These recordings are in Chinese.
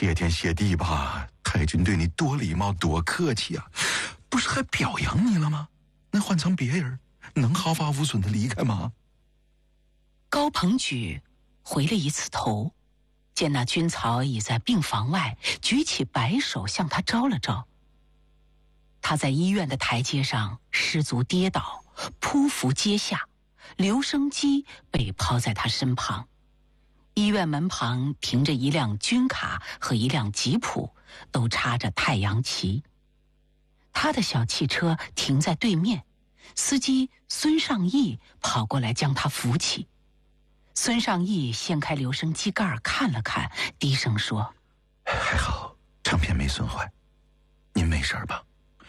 谢天谢地吧，太君对你多礼貌多客气啊，不是还表扬你了吗？那换成别人能毫发无损的离开吗？ 高鹏举回了一次头，见那军曹已在病房外举起白手向他招了招。他在医院的台阶上失足跌倒，匍匐阶下，留声机被抛在他身旁。医院门旁停着一辆军卡和一辆吉普，都插着太阳旗。他的小汽车停在对面，司机孙尚义跑过来将他扶起。孙尚义掀开留声机盖看了看，低声说： 还好唱片没损坏，您没事吧？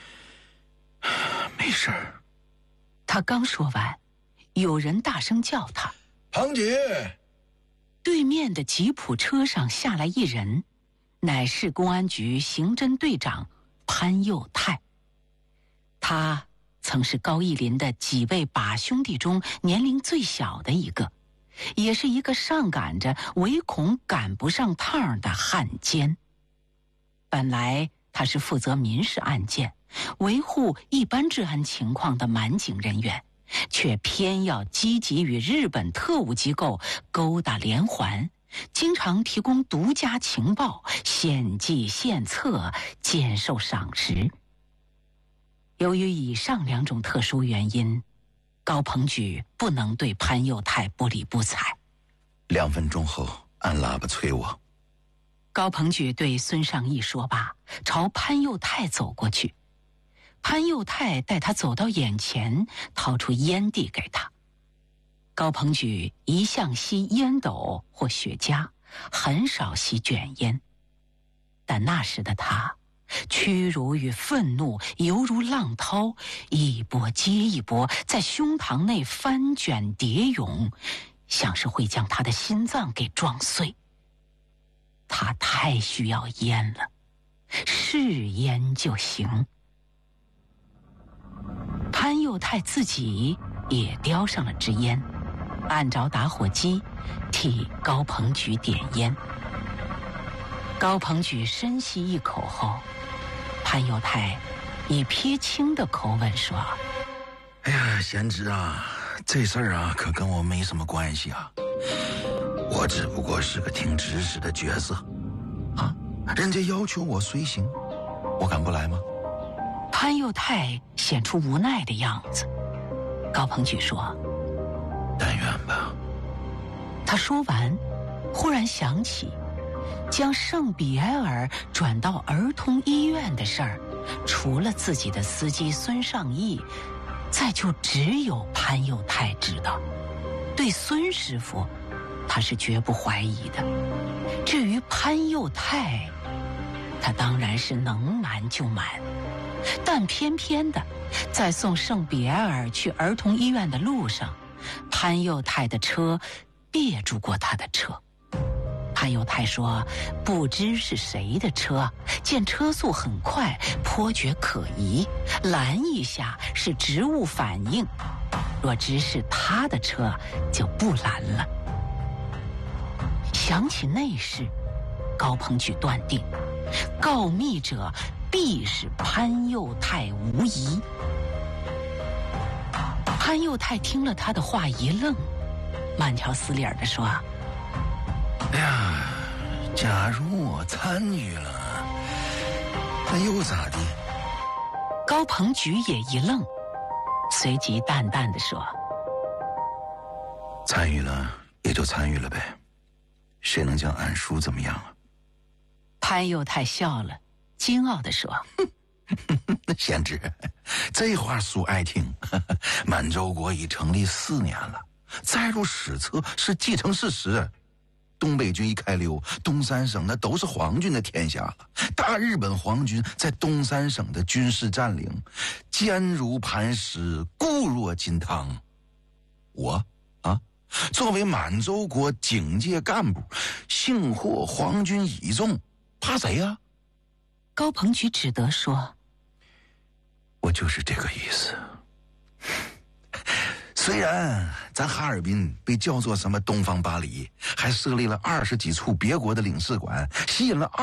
没事。 他刚说完，有人大声叫他： 庞姐！ 对面的吉普车上下来一人，乃市公安局刑侦队长潘佑泰。他曾是高义林的几位把兄弟中年龄最小的一个，也是一个上赶着唯恐赶不上趟的汉奸。本来他是负责民事案件，维护一般治安情况的满警人员，却偏要积极与日本特务机构勾搭连环，经常提供独家情报，献计献策，兼受赏识。由于以上两种特殊原因，高鹏举不能对潘佑泰不理不睬。 2分钟后按喇叭催我。 高鹏举对孙尚义说罢，朝潘佑泰走过去。潘佑泰带他走到眼前，掏出烟递给他。高鹏举一向吸烟斗或雪茄，很少吸卷烟，但那时的他屈辱与愤怒犹如浪涛，一波接一波在胸膛内翻卷叠涌，像是会将他的心脏给撞碎。他太需要烟了，是烟就行。潘佑泰自己也叼上了支烟，按着打火机替高鹏举点烟。高鹏举深吸一口后，潘佑泰以撇清的口吻说： 哎呀，贤侄啊，这事儿啊可跟我没什么关系啊，我只不过是个听指使的角色啊，人家要求我随行，我敢不来吗？ 潘佑泰显出无奈的样子。高鹏举说： 但愿吧。 他说完，忽然想起将圣比埃尔转到儿童医院的事儿，除了自己的司机孙尚义，再就只有潘佑泰知道。对孙师傅，他是绝不怀疑的。至于潘佑泰，他当然是能瞒就瞒。但偏偏的，在送圣比埃尔去儿童医院的路上，潘佑泰的车别住过他的车。潘佑泰说不知是谁的车，见车速很快，颇觉可疑，拦一下是职务反应，若知是他的车就不拦了。想起那事，高鹏举断定告密者必是潘佑泰无疑。潘佑泰听了他的话一愣，慢条斯理地说： 哎呀，假如我参与了，那又咋地？ 高鹏举也一愣，随即淡淡地说： 参与了也就参与了呗，谁能将俺叔怎么样啊？ 潘佑泰笑了，惊傲地说： 贤侄，这话叔爱听。满洲国已成立4年了，载入史册是既成事实。东北军一开溜，东三省那都是皇军的天下了。大日本皇军在东三省的军事占领，坚如磐石，固若金汤。我作为满洲国警界干部，幸获皇军倚重，怕谁呀？ 高鹏举只得说： 我就是这个意思。虽然咱哈尔滨被叫做什么东方巴黎，还设立了20几处别国的领事馆，吸引了